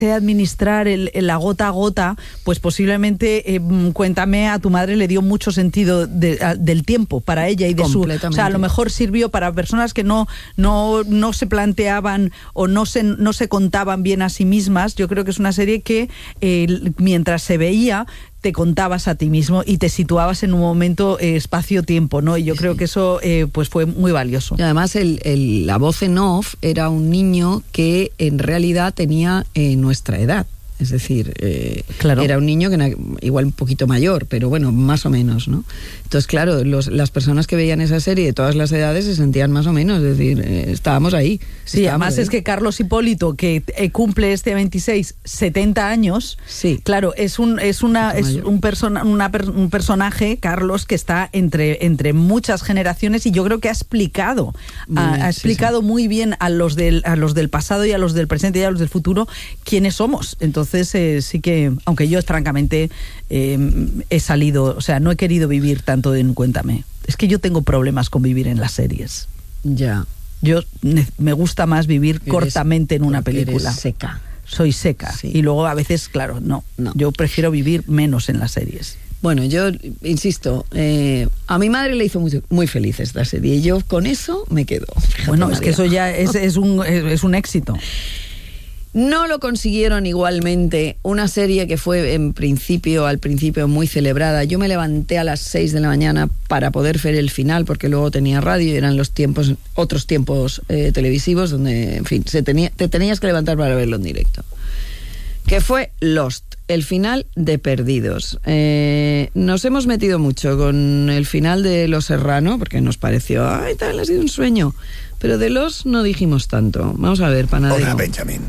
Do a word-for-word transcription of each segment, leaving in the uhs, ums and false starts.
administrar el, el, la gota a gota, pues posiblemente eh, Cuéntame a tu madre le dio mucho sentido de, a, del tiempo para ella y de su, o sea, a lo mejor sirvió para personas que no no no se planteaban o no se no se contaban bien a sí mismas. Yo creo que es una serie que eh, mientras se veía te contabas a ti mismo y te situabas en un momento eh, espacio-tiempo, ¿no? Y yo creo que eso eh, pues fue muy valioso. Y además el, el, la voz en off era un niño que en realidad tenía eh, nuestra edad. Es decir, eh, claro. Era un niño que era igual un poquito mayor, pero bueno, más o menos, ¿no? Entonces, claro, los, las personas que veían esa serie de todas las edades se sentían más o menos, es decir, eh, estábamos ahí. Sí, estábamos además ahí. Es que Carlos Hipólito, que eh, cumple este veintiséis, setenta años, sí. Claro, es un es una es un, persona, una per, un personaje, Carlos, que está entre, entre muchas generaciones y yo creo que ha explicado, ha, bien, ha explicado sí, sí. muy bien a los, del, a los del pasado y a los del presente y a los del futuro quiénes somos. Entonces, Entonces eh, sí que, aunque yo francamente eh, he salido, o sea, no he querido vivir tanto en Cuéntame. Es que yo tengo problemas con vivir en las series. Ya. Yo me gusta más vivir eres, cortamente en una película. Eres seca. Soy seca. Sí. Y luego a veces, claro, no, no. Yo prefiero vivir menos en las series. Bueno, yo insisto, eh, a mi madre le hizo muy, muy feliz esta serie y yo con eso me quedo. Fíjate, bueno, María. Es que eso ya es, es, un, es, es un éxito. No lo consiguieron igualmente una serie que fue en principio, al principio muy celebrada. Yo me levanté a las seis de la mañana para poder ver el final, porque luego tenía radio y eran los tiempos, otros tiempos eh, televisivos donde, en fin, se tenía, te tenías que levantar para verlo en directo. Que fue Lost, el final de Perdidos. Eh, nos hemos metido mucho con el final de Los Serrano, porque nos pareció, ay, tal, ha sido un sueño. Pero de Lost no dijimos tanto. Vamos a ver, Panadero. Hola, Benjamin.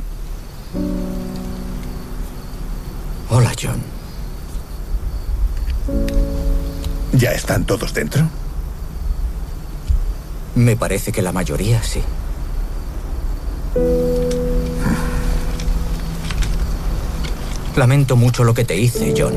Hola, John. ¿Ya están todos dentro? Me parece que la mayoría sí. Lamento mucho lo que te hice, John.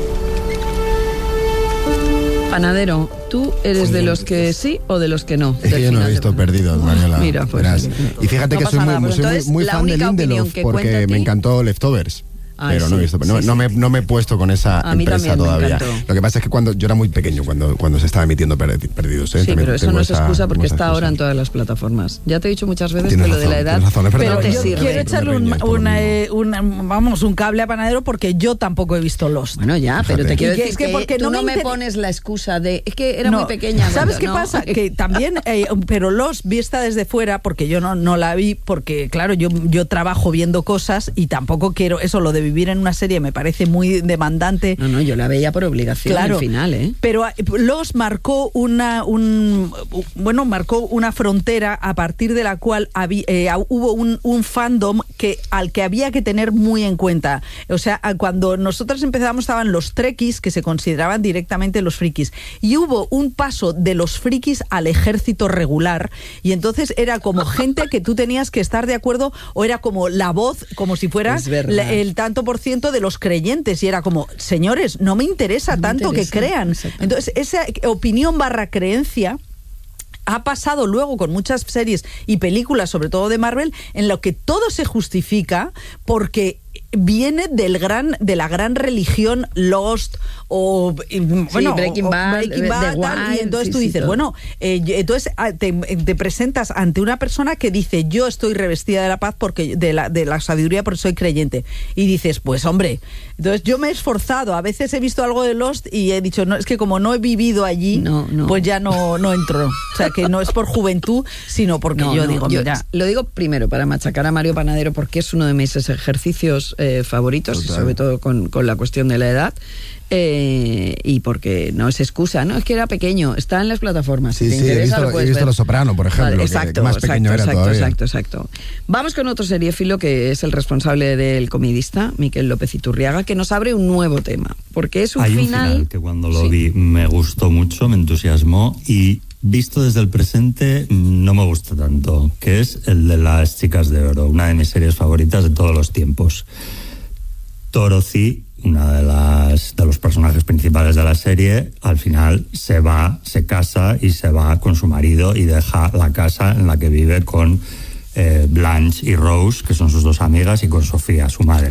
Panadero, ¿tú eres de los que sí o de los que no? Es que yo no he visto Perdidos, Mariola. Mira, pues. Y fíjate no que soy muy, muy, soy muy, muy fan de Lindelof porque me encantó Leftovers. Ay, pero sí, no he visto, no, sí, no, sí. Me, no me he puesto con esa a empresa todavía. Lo que pasa es que cuando yo era muy pequeño cuando, cuando se estaba emitiendo Perdidos. ¿eh? Sí, También pero eso no es esa, excusa porque está excusa. Ahora en todas las plataformas. Ya te he dicho muchas veces tienes que razón, lo de la edad razón, pero te yo sirve. Quiero echarle un, una, eh, una, vamos, un cable a Panadero porque yo tampoco he visto Lost. Bueno, ya, Fíjate. pero te quiero que, decir es que, que porque tú no, no me, me pones la excusa de es que era no, muy pequeña. ¿Sabes cuando, qué no? pasa? Que también, eh, pero Lost vista desde fuera, porque yo no, no la vi, porque claro, yo, yo trabajo viendo cosas y tampoco quiero, eso, lo de vivir en una serie me parece muy demandante. No, no, yo la veía por obligación claro, al final, ¿eh? Pero Lost marcó una, un, bueno, marcó una frontera a partir de la cual había, eh, hubo un, un fandom que, al que había que tener muy en cuenta. O sea, cuando nosotros empezamos estaban los trekkies, que se consideraban directamente los frikis, y hubo un paso de los frikis al ejército regular, y entonces era como gente que tú tenías que estar de acuerdo, o era como la voz, como si fuera la, el tanto por ciento de los creyentes, y era como, señores, no me interesa no tanto me interesa, que crean. Entonces, esa opinión barra creencia ha pasado luego con muchas series y películas, sobre todo de Marvel, en lo que todo se justifica porque viene del gran de la gran religión Lost o bueno sí, Breaking Bad, Breaking Bad The Wild, y entonces sí, tú dices sí, bueno eh, entonces te, te presentas ante una persona que dice yo estoy revestida de la paz porque de la de la sabiduría porque soy creyente y dices pues hombre entonces yo me he esforzado a veces he visto algo de Lost y he dicho no es que como no he vivido allí no, no. pues ya no no entro o sea que no es por juventud sino porque no, yo no, digo yo mira lo digo primero para machacar a Mario Panadero porque es uno de mis ejercicios eh, favoritos Total. Y sobre todo con, con la cuestión de la edad eh, y porque no es excusa, no es que era pequeño, está en las plataformas. Sí, si sí, he visto, he visto Los Soprano, por ejemplo, vale, exacto, que más exacto, pequeño exacto, era todavía. Exacto, exacto. Vamos con otro seriéfilo que es el responsable del comedista, Miquel López Iturriaga, que nos abre un nuevo tema, porque es un Hay final... un final que cuando lo sí. vi me gustó mucho, me entusiasmó y visto desde el presente no me gusta tanto, que es el de Las Chicas de Oro, una de mis series favoritas de todos los tiempos. Dorothy, una de las de los personajes principales de la serie, al final se va, se casa y se va con su marido y deja la casa en la que vive con eh, Blanche y Rose, que son sus dos amigas, y con Sofía, su madre.